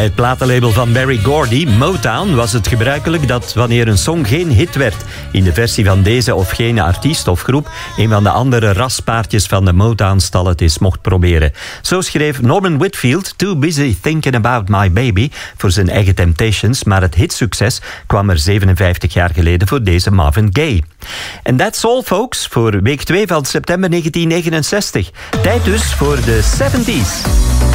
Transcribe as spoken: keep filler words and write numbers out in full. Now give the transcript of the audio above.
Bij het platenlabel van Berry Gordy, Motown, was het gebruikelijk dat wanneer een song geen hit werd in de versie van deze of gene artiest of groep, een van de andere raspaardjes van de Motown-stal het eens mocht proberen. Zo schreef Norman Whitfield Too Busy Thinking About My Baby voor zijn eigen Temptations, maar het hitsucces kwam er zevenenvijftig jaar geleden voor deze Marvin Gaye. En that's all, folks, voor week twee van september negentien negenenzestig. Tijd dus voor de zeventies.